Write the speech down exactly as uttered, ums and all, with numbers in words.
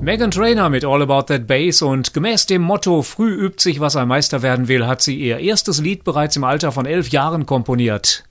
Meghan Trainor mit All About That Bass, und gemäß dem Motto "Früh übt sich, was ein Meister werden will", hat sie ihr erstes Lied bereits im Alter von elf Jahren komponiert.